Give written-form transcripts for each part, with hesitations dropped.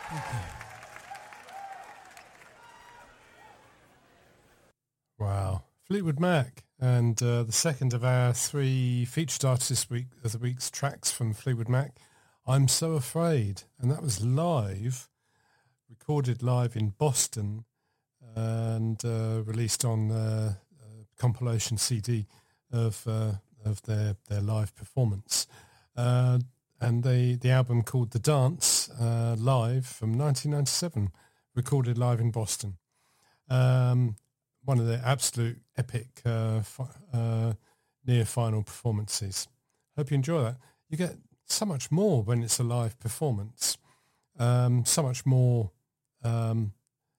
Wow. Fleetwood Mac, and the second of our three featured artists this week of the week's tracks from Fleetwood Mac, I'm So Afraid, and that was live, recorded live in Boston, and released on a compilation CD of their live performance, and the album called The Dance, live from 1997, recorded live in Boston. One of the absolute epic near final performances. Hope you enjoy that. You get so much more when it's a live performance, so much more of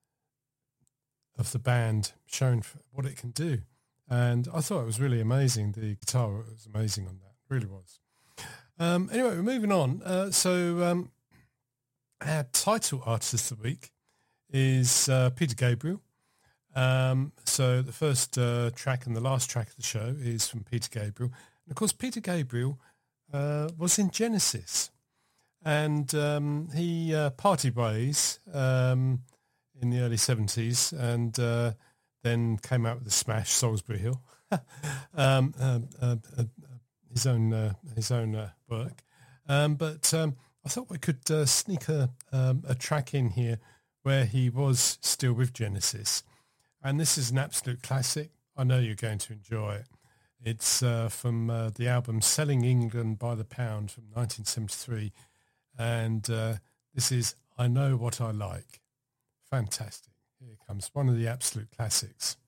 the band showing what it can do. And I thought it was really amazing. The guitar was amazing on that, really was. Anyway, we're moving on. So our title artist of the week is Peter Gabriel. So the first track and the last track of the show is from Peter Gabriel. And of course, Peter Gabriel was in Genesis, and he parted ways in the early 70s, and then came out with the smash Salisbury Hill, his own work. But I thought we could sneak a track in here where he was still with Genesis. And this is an absolute classic. I know you're going to enjoy it. It's from the album Selling England by the Pound from 1973. And this is I Know What I Like. Fantastic. Here comes one of the absolute classics.